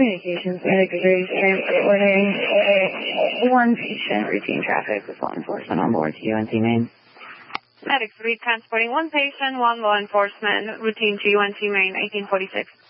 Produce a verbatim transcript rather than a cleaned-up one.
Communications, medic three, transporting one patient, routine traffic with law enforcement on board to U N C Maine. Medic three transporting one patient, one law enforcement, routine to U N C Maine, eighteen forty-six.